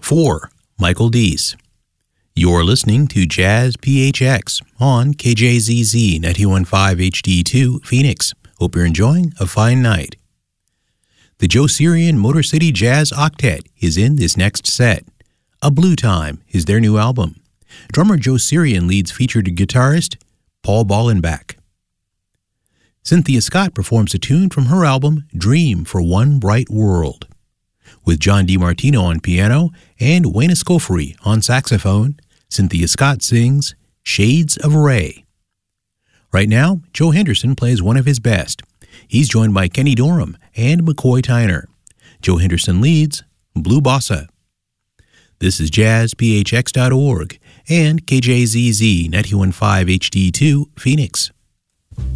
4. Michael Deese. You're listening to Jazz PHX on KJZZ 91.5 HD2 Phoenix. Hope you're enjoying a fine night. The Joe Sirian Motor City Jazz Octet is in this next set. A Blue Time is their new album. Drummer Joe Sirian leads featured guitarist Paul Ballenbach. Cynthia Scott performs a tune from her album Dream for One Bright World. With John DiMartino on piano and Wayne Escoffery on saxophone, Cynthia Scott sings Shades of Ray. Right now, Joe Henderson plays one of his best. He's joined by Kenny Dorham and McCoy Tyner. Joe Henderson leads Blue Bossa. This is jazzphx.org and KJZZ 91.5 HD2 Phoenix.